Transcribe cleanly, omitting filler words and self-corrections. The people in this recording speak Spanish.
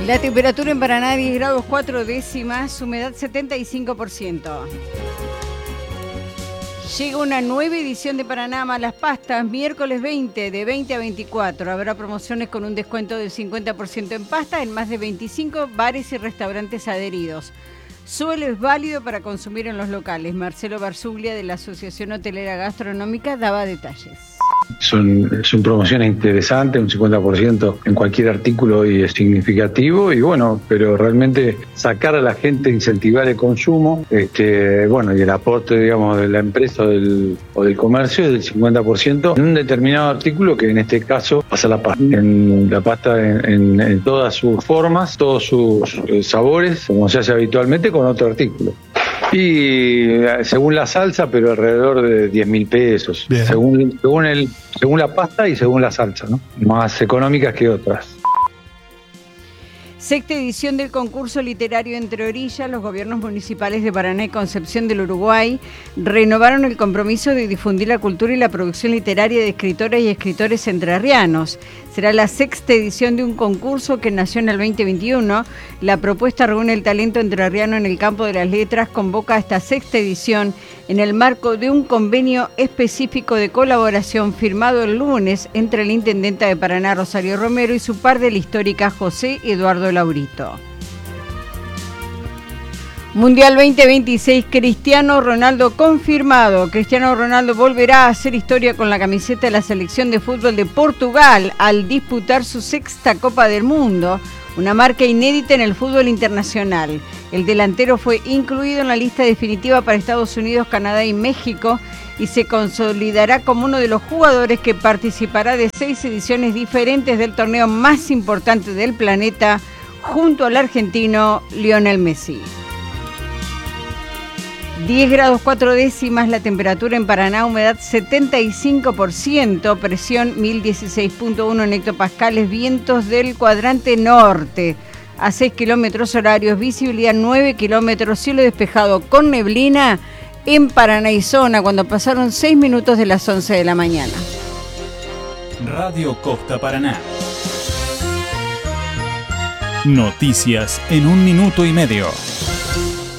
La temperatura en Paraná 10 grados 4 décimas, humedad 75%. Llega una nueva edición de Paraná Malas Pastas, miércoles 20, de 20 a 24. Habrá promociones con un descuento del 50% en pasta en más de 25 bares y restaurantes adheridos. Solo es válido para consumir en los locales. Marcelo Barzuglia, de la Asociación Hotelera Gastronómica, daba detalles. Son promociones interesantes, un 50% en cualquier artículo hoy es significativo y bueno, pero realmente sacar a la gente, incentivar el consumo, y el aporte, digamos, de la empresa o del comercio es del 50% en un determinado artículo, que en este caso pasa la pasta. En la pasta en todas sus formas, todos sus sabores, como se hace habitualmente con otro artículo. Y según la salsa, pero alrededor de 10.000 pesos, según la pasta y según la salsa, ¿no? Más económicas que otras. Sexta edición del concurso literario Entre Orillas. Los gobiernos municipales de Paraná y Concepción del Uruguay renovaron el compromiso de difundir la cultura y la producción literaria de escritoras y escritores entrerrianos. Será la sexta edición de un concurso que nació en el 2021. La propuesta reúne el talento entrerriano en el campo de las letras, convoca a esta sexta edición en el marco de un convenio específico de colaboración firmado el lunes entre la intendenta de Paraná, Rosario Romero, y su par de la histórica José Eduardo Laurito. Mundial 2026, Cristiano Ronaldo confirmado. Cristiano Ronaldo volverá a hacer historia con la camiseta de la selección de fútbol de Portugal al disputar su sexta Copa del Mundo, una marca inédita en el fútbol internacional. El delantero fue incluido en la lista definitiva para Estados Unidos, Canadá y México y se consolidará como uno de los jugadores que participará de 6 ediciones diferentes del torneo más importante del planeta, junto al argentino Lionel Messi. 10 grados 4 décimas la temperatura en Paraná, humedad 75%, presión 1016.1 en hectopascales, vientos del cuadrante norte a 6 kilómetros horarios, visibilidad 9 kilómetros, cielo despejado con neblina en Paraná y zona cuando pasaron 6 minutos de las 11 de la mañana. Radio Costa Paraná. Noticias en 1 minuto y medio.